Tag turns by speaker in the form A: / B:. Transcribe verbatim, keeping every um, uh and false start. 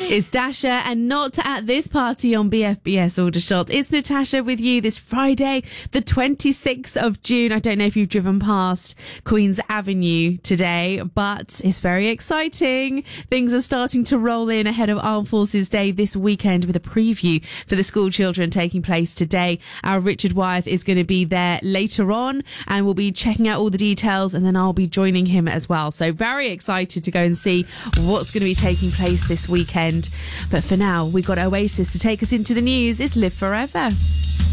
A: It's Dasha, and not at this party on B F B S Aldershot. It's Natasha with you this Friday, the twenty-sixth of June. I don't know if you've driven past Queen's Avenue today, but it's very exciting. Things are starting to roll in ahead of Armed Forces Day this weekend with a preview for the school children taking place today. Our Richard Wyeth is going to be there later on, and we'll be checking out all the details, and then I'll be joining him as well. So very excited to go and see what's going to be taking place this weekend. But for now, we've got Oasis to take us into the news. It's Live Forever.